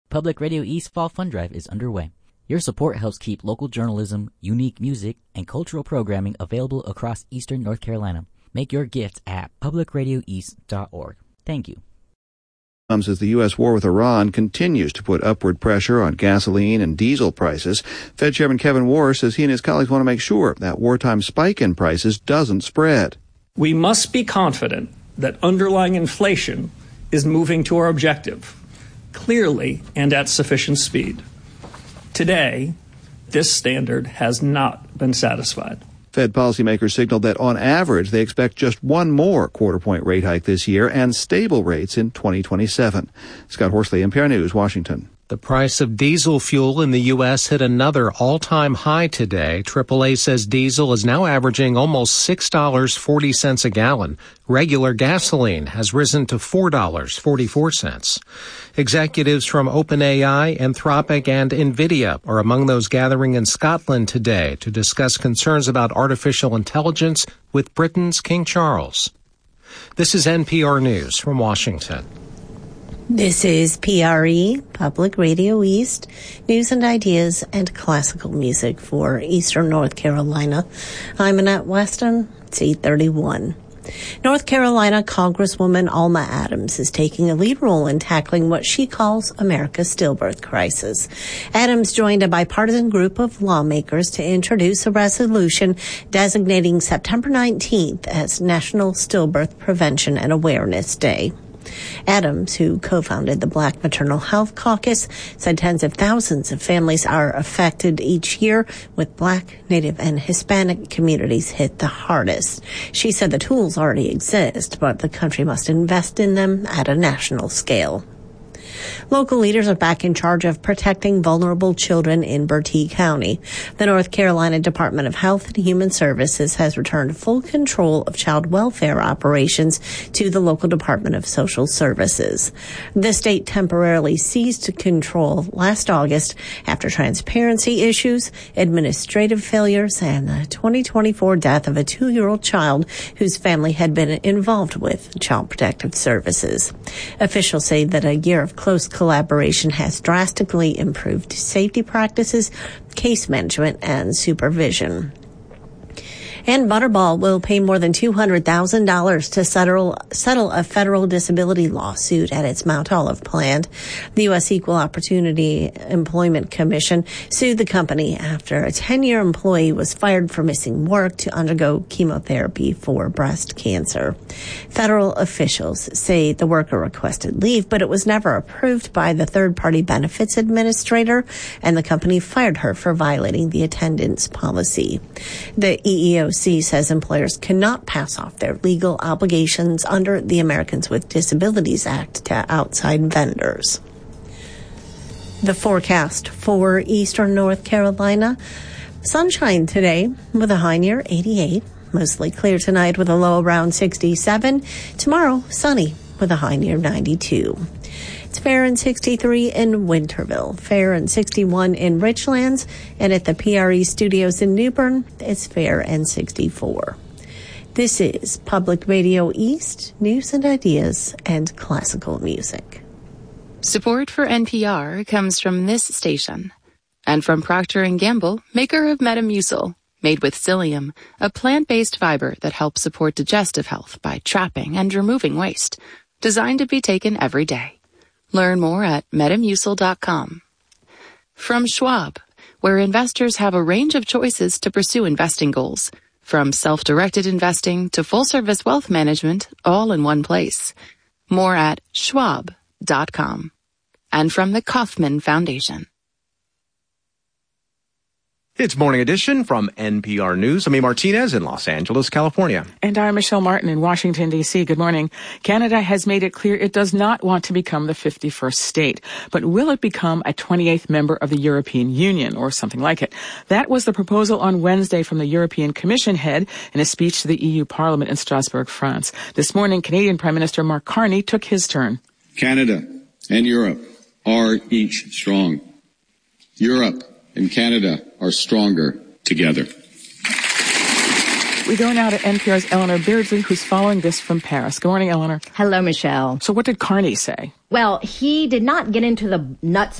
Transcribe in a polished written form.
Public Radio East Fall Fund Drive is underway. Your support helps keep local journalism, unique music, and cultural programming available across Eastern North Carolina. Make your gift at publicradioeast.org. Thank you. As the U.S. war with Iran continues to put upward pressure on gasoline and diesel prices, Fed Chairman Kevin Warr says he and his colleagues want to make sure that wartime spike in prices doesn't spread. We must be confident that underlying inflation is moving to our objective, clearly and at sufficient speed. Today, this standard has not been satisfied. Fed policymakers signaled that on average they expect just one more quarter-point rate hike this year and stable rates in 2027. Scott Horsley, NPR News, Washington. The price of diesel fuel in the U.S. hit another all-time high today. AAA says diesel is now averaging almost $6.40 a gallon. Regular gasoline has risen to $4.44. Executives from OpenAI, Anthropic, and NVIDIA are among those gathering in Scotland today to discuss concerns about artificial intelligence with Britain's King Charles. This is NPR News from Washington. This is PRE, Public Radio East, news and ideas and classical music for Eastern North Carolina. I'm Annette Weston. It's 8:31. North Carolina Congresswoman Alma Adams is taking a lead role in tackling what she calls America's stillbirth crisis. Adams joined a bipartisan group of lawmakers to introduce a resolution designating September 19th as National Stillbirth Prevention and Awareness Day. Adams, who co-founded the Black Maternal Health Caucus, said tens of thousands of families are affected each year, with Black, Native, and Hispanic communities hit the hardest. She said the tools already exist, but the country must invest in them at a national scale. Local leaders are back in charge of protecting vulnerable children in Bertie County. The North Carolina Department of Health and Human Services has returned full control of child welfare operations to the local Department of Social Services. The state temporarily seized control last August after transparency issues, administrative failures, and the 2024 death of a 2-year-old child whose family had been involved with Child Protective Services. Officials say that a year of close collaboration has drastically improved safety practices, case management, and supervision. And Butterball will pay more than $200,000 to settle a federal disability lawsuit at its Mount Olive plant. The U.S. Equal Opportunity Employment Commission sued the company after a 10-year employee was fired for missing work to undergo chemotherapy for breast cancer. Federal officials say the worker requested leave, but it was never approved by the third-party benefits administrator, and the company fired her for violating the attendance policy. The EEOC says employers cannot pass off their legal obligations under the Americans with Disabilities Act to outside vendors. The forecast for Eastern North Carolina: sunshine today with a high near 88. Mostly clear tonight with a low around 67. Tomorrow, sunny with a high near 92. It's fair and 63 in Winterville, fair and 61 in Richlands, and at the PRE studios in Newbern, it's fair and 64. This is Public Radio East, news and ideas and classical music. Support for NPR comes from this station and from Procter & Gamble, maker of Metamucil, made with psyllium, a plant-based fiber that helps support digestive health by trapping and removing waste, designed to be taken every day. Learn more at Metamucil.com. From Schwab, where investors have a range of choices to pursue investing goals, from self-directed investing to full-service wealth management, all in one place. More at Schwab.com. And from the Kauffman Foundation. It's Morning Edition from NPR News. I'm Martinez in Los Angeles, California. And I'm Michelle Martin in Washington, D.C. Good morning. Canada has made it clear it does not want to become the 51st state. But will it become a 28th member of the European Union or something like it? That was the proposal on Wednesday from the European Commission head in a speech to the EU Parliament in Strasbourg, France. This morning, Canadian Prime Minister Mark Carney took his turn. Canada and Europe are each strong. Europe and Canada are stronger together. We go now to NPR's Eleanor Beardsley, who's following this from Paris. Good morning, Eleanor. Hello, Michelle. So what did Carney say? Well, he did not get into the nuts